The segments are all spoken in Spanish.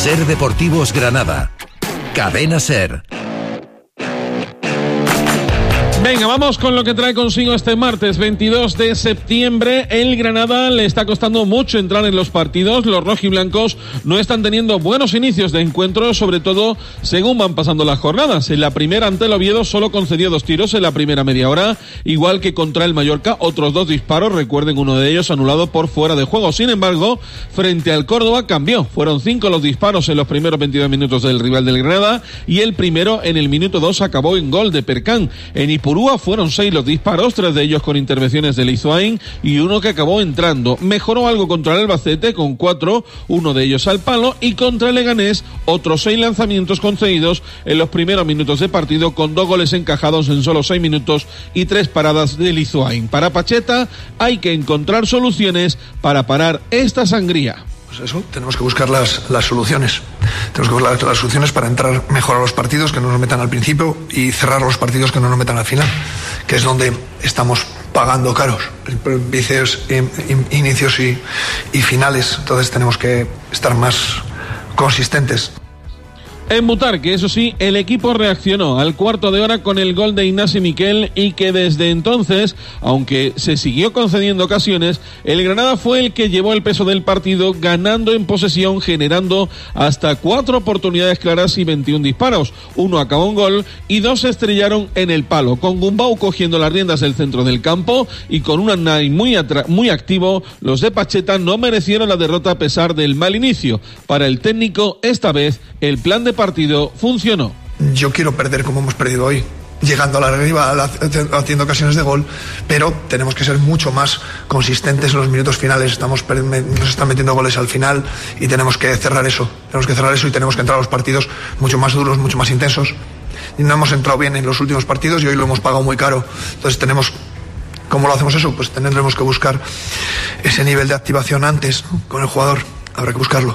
SER Deportivos Granada. Cadena SER. Venga, vamos con lo que trae consigo este martes 22 de septiembre. El Granada le está costando mucho entrar en los partidos. Los rojiblancos no están teniendo buenos inicios de encuentro, sobre todo según van pasando las jornadas. En la primera, ante el Oviedo, solo concedió 2 tiros en la primera media hora, igual que contra el Mallorca, otros 2 disparos, recuerden, uno de ellos anulado por fuera de juego. Sin embargo, frente al Córdoba cambió. Fueron 5 los disparos en los primeros 22 minutos del rival del Granada, y el primero en el minuto 2 acabó en gol de Percán. En Ipurúa fueron 6 los disparos, 3 de ellos con intervenciones de Lizoain y uno que acabó entrando. Mejoró algo contra el Albacete con 4, uno de ellos al palo, y contra el Leganés otros 6 lanzamientos concedidos en los primeros minutos de partido, con 2 goles encajados en solo 6 minutos y 3 paradas de Lizoain. Para Pacheta hay que encontrar soluciones para parar esta sangría. Pues eso, tenemos que buscar las soluciones. Tenemos que buscar las soluciones para entrar mejor a los partidos, que no nos metan al principio, y cerrar los partidos que no nos metan al final, que es donde estamos pagando caros, inicios y finales. Entonces tenemos que estar más consistentes. En Butarque, eso sí, el equipo reaccionó al cuarto de hora con el gol de Ignasi Miquel, y que desde entonces, aunque se siguió concediendo ocasiones, el Granada fue el que llevó el peso del partido, ganando en posesión, generando hasta 4 oportunidades claras y 21 disparos. 1 acabó en gol y 2 se estrellaron en el palo, con Gumbau cogiendo las riendas del centro del campo y con un Arnaiz muy activo. Los de Pacheta no merecieron la derrota a pesar del mal inicio. Para el técnico, esta vez el plan de partido funcionó. Yo quiero perder como hemos perdido hoy, llegando a la arriba, haciendo ocasiones de gol, pero tenemos que ser mucho más consistentes en los minutos finales. Nos están metiendo goles al final y tenemos que cerrar eso. Y tenemos que entrar a los partidos mucho más duros, mucho más intensos. Y no hemos entrado bien en los últimos partidos y hoy lo hemos pagado muy caro. Entonces ¿cómo lo hacemos eso? Pues tendremos que buscar ese nivel de activación antes, ¿no? Con el jugador. Habrá que buscarlo.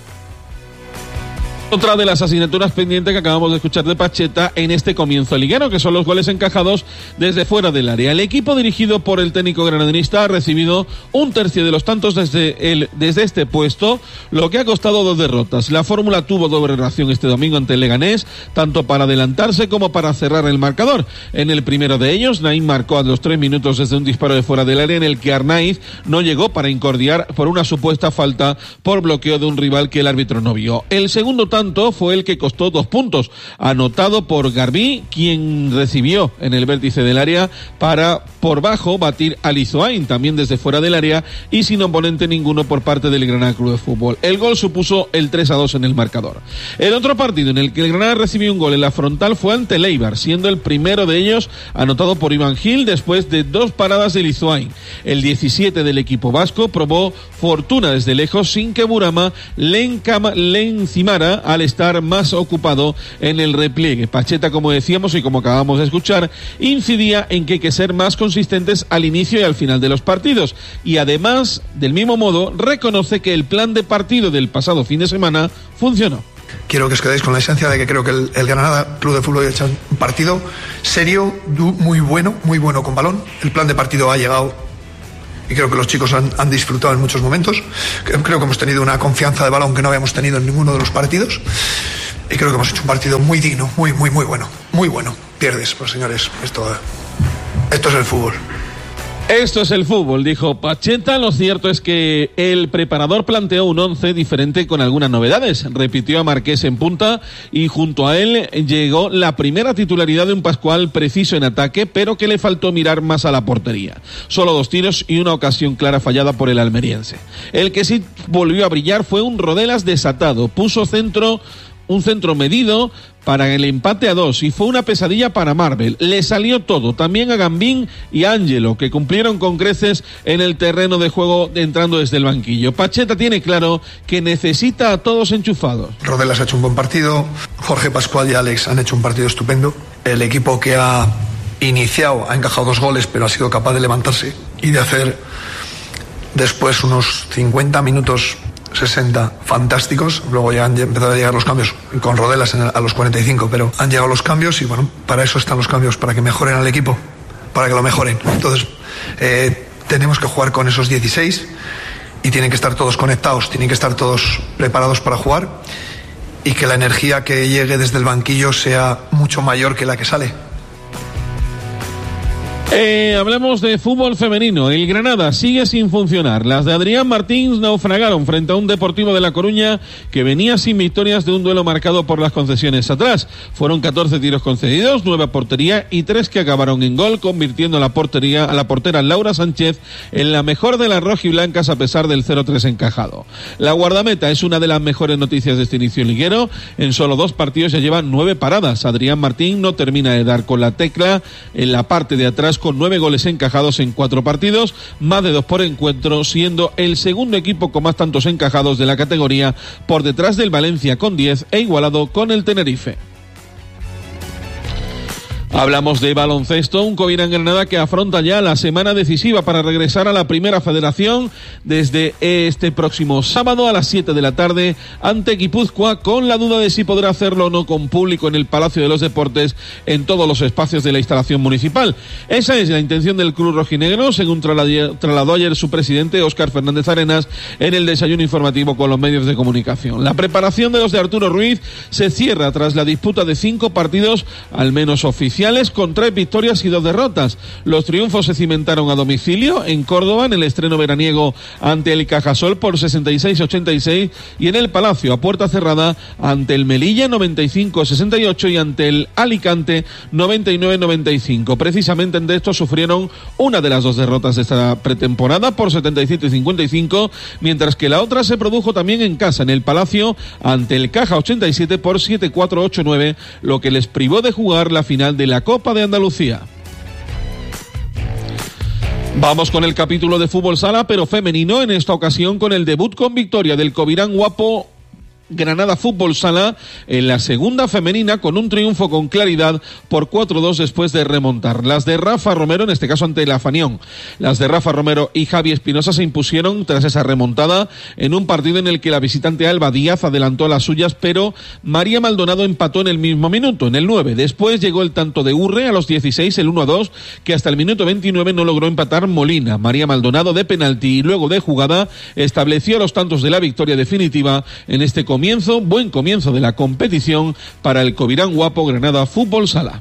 Otra de las asignaturas pendientes que acabamos de escuchar de Pacheta en este comienzo liguero, que son los goles encajados desde fuera del área. El equipo dirigido por el técnico granadinista ha recibido 1/3 de los tantos desde este puesto, lo que ha costado 2 derrotas. La fórmula tuvo doble reacción este domingo ante el Leganés, tanto para adelantarse como para cerrar el marcador. En el primero de ellos, Naim marcó a los 3 minutos desde un disparo de fuera del área, en el que Arnaiz no llegó para incordiar por una supuesta falta por bloqueo de un rival que el árbitro no vio. El segundo tanto fue el que costó 2 puntos, anotado por Garbí, quien recibió en el vértice del área para por bajo batir a Lizoain, también desde fuera del área y sin oponente ninguno por parte del Granada Club de Fútbol. El gol supuso el 3-2 en el marcador. El otro partido en el que el Granada recibió un gol en la frontal fue ante el Eibar, siendo el primero de ellos anotado por Iván Gil después de 2 paradas de Lizoain. El 17 del equipo vasco probó fortuna desde lejos sin que Burama le encimara al estar más ocupado en el repliegue. Pacheta, como decíamos y como acabamos de escuchar, incidía en que hay que ser más consistentes al inicio y al final de los partidos, y además, del mismo modo, reconoce que el plan de partido del pasado fin de semana funcionó. Quiero que os quedéis con la esencia de que creo que el Granada Club de Fútbol ha hecho un partido serio, muy bueno con balón. El plan de partido ha llegado y creo que los chicos han disfrutado en muchos momentos. Creo que hemos tenido una confianza de balón que no habíamos tenido en ninguno de los partidos, y creo que hemos hecho un partido muy digno, muy bueno. Pierdes, pues señores, esto es el fútbol. Esto es el fútbol, dijo Pacheta. Lo cierto es que el preparador planteó un 11 diferente con algunas novedades. Repitió a Marqués en punta y junto a él llegó la primera titularidad de un Pascual preciso en ataque, pero que le faltó mirar más a la portería. Solo 2 tiros y una ocasión clara fallada por el almeriense. El que sí volvió a brillar fue un Rodelas desatado. Puso un centro medido para el empate a 2 y fue una pesadilla para Marvel. Le salió todo, también a Gambín y a Ángelo, que cumplieron con creces en el terreno de juego entrando desde el banquillo. Pacheta tiene claro que necesita a todos enchufados. Rodelas ha hecho un buen partido, Jorge Pascual y Alex han hecho un partido estupendo. El equipo que ha iniciado ha encajado 2 goles, pero ha sido capaz de levantarse y de hacer después unos 50 minutos 60 fantásticos. Luego ya han empezado a llegar los cambios con Rodelas a los 45, pero han llegado los cambios y bueno, para eso están los cambios, para que mejoren al equipo, para que lo mejoren. Entonces tenemos que jugar con esos 16 y tienen que estar todos conectados, tienen que estar todos preparados para jugar, y que la energía que llegue desde el banquillo sea mucho mayor que la que sale. Hablemos de fútbol femenino. El Granada sigue sin funcionar. Las de Adrián Martins naufragaron frente a un Deportivo de La Coruña que venía sin victorias de un duelo marcado por las concesiones atrás. Fueron 14 tiros concedidos, 9 a portería y 3 que acabaron en gol, convirtiendo a la portera Laura Sánchez en la mejor de las rojiblancas a pesar del 0-3 encajado. La guardameta es una de las mejores noticias de este inicio liguero. En solo 2 partidos ya lleva 9 paradas. Adrián Martín no termina de dar con la tecla en la parte de atrás, con 9 goles encajados en 4 partidos, más de 2 por encuentro, siendo el segundo equipo con más tantos encajados de la categoría, por detrás del Valencia con 10 e igualado con el Tenerife. Hablamos de baloncesto, un Covirán Granada que afronta ya la semana decisiva para regresar a la primera federación desde este próximo sábado a las 7 de la tarde ante Guipúzcoa, con la duda de si podrá hacerlo o no con público en el Palacio de los Deportes en todos los espacios de la instalación municipal. Esa es la intención del club rojinegro, según trasladó ayer su presidente Óscar Fernández Arenas en el desayuno informativo con los medios de comunicación. La preparación de los de Arturo Ruiz se cierra tras la disputa de 5 partidos, al menos oficiales, con 3 victorias y 2 derrotas. Los triunfos se cimentaron a domicilio en Córdoba en el estreno veraniego ante el Cajasol por 66-86 y en el Palacio a puerta cerrada ante el Melilla 95-68 y ante el Alicante 99-95. Precisamente entre estos sufrieron una de las 2 derrotas de esta pretemporada por 77-55, mientras que la otra se produjo también en casa en el Palacio ante el Caja 87 por 7-4-8-9, lo que les privó de jugar la final de la Copa de Andalucía. Vamos con el capítulo de fútbol sala, pero femenino, en esta ocasión con el debut con victoria del Covirán Guapo Granada Fútbol Sala en la segunda femenina, con un triunfo con claridad por 4-2 después de remontar. Las de Rafa Romero, en este caso ante la Fanión, las de Rafa Romero y Javi Espinosa se impusieron tras esa remontada en un partido en el que la visitante Alba Díaz adelantó a las suyas, pero María Maldonado empató en el mismo minuto, en el 9. Después llegó el tanto de Urre a los 16, el 1-2, que hasta el minuto 29 no logró empatar Molina. María Maldonado de penalti y luego de jugada estableció los tantos de la victoria definitiva en este buen comienzo de la competición para el Covirán Guapo Granada Fútbol Sala.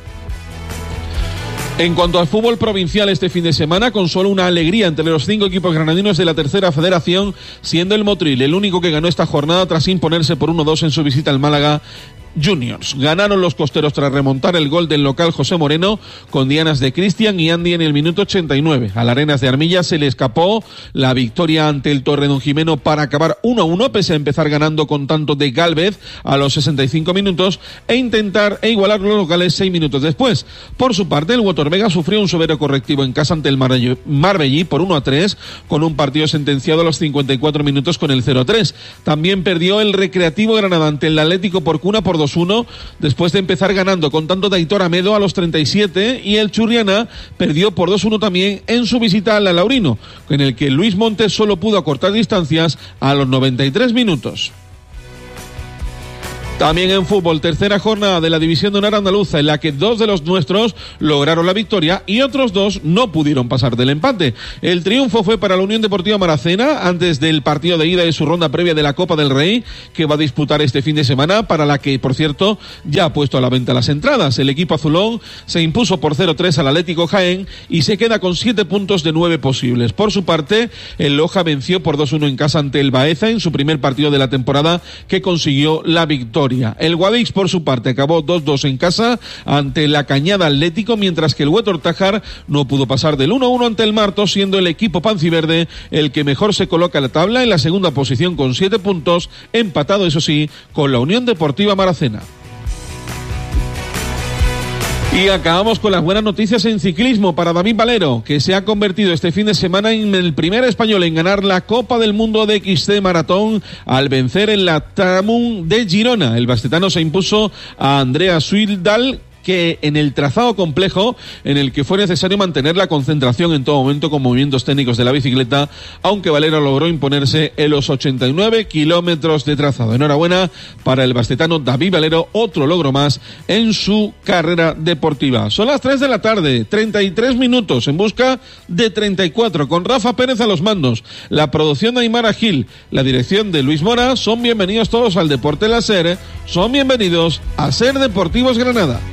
En cuanto al fútbol provincial este fin de semana, con solo una alegría entre los 5 equipos granadinos de la tercera federación, siendo el Motril el único que ganó esta jornada tras imponerse por 1-2 en su visita al Málaga Juniors. Ganaron los costeros tras remontar el gol del local José Moreno con dianas de Cristian y Andy en el minuto 89. Al Arenas de Armilla se le escapó la victoria ante el Torredonjimeno para acabar 1-1, pese a empezar ganando con tanto de Gálvez a los 65 minutos e intentar igualar los locales 6 minutos después. Por su parte, el Huetorvega sufrió un severo correctivo en casa ante el Marbellí por 1-3, con un partido sentenciado a los 54 minutos con el 0-3. También perdió el Recreativo Granada ante el Atlético Porcuna por 2-1, después de empezar ganando con tanto de Aitor Amedo a los 37, y el Churriana perdió por 2-1 también en su visita al Laurino, en el que Luis Montes solo pudo acortar distancias a los 93 minutos. También en fútbol, tercera jornada de la División de Honor Andaluza, en la que 2 de los nuestros lograron la victoria y otros 2 no pudieron pasar del empate. El triunfo fue para la Unión Deportiva Maracena antes del partido de ida de su ronda previa de la Copa del Rey, que va a disputar este fin de semana, para la que, por cierto, ya ha puesto a la venta las entradas. El equipo azulón se impuso por 0-3 al Atlético Jaén y se queda con 7 puntos de 9 posibles. Por su parte, el Loja venció por 2-1 en casa ante el Baeza en su primer partido de la temporada, que consiguió la victoria. El Guadix, por su parte, acabó 2-2 en casa ante la Cañada Atlético, mientras que el Huetor Tájar no pudo pasar del 1-1 ante el Marto, siendo el equipo panciverde el que mejor se coloca en la tabla, en la segunda posición con 7 puntos, empatado, eso sí, con la Unión Deportiva Maracena. Y acabamos con las buenas noticias en ciclismo para David Valero, que se ha convertido este fin de semana en el primer español en ganar la Copa del Mundo de XC Maratón al vencer en la Tamun de Girona. El bastetano se impuso a Andrea Suildal que en el trazado complejo, en el que fue necesario mantener la concentración en todo momento con movimientos técnicos de la bicicleta, aunque Valero logró imponerse en los 89 kilómetros de trazado. Enhorabuena para el bastetano David Valero, otro logro más en su carrera deportiva. Son las 3 de la tarde, 33 minutos, en busca de 34, con Rafa Pérez a los mandos, la producción de Aymara Gil, la dirección de Luis Mora. Son bienvenidos todos al Deporte La SER, son bienvenidos a SER Deportivos Granada.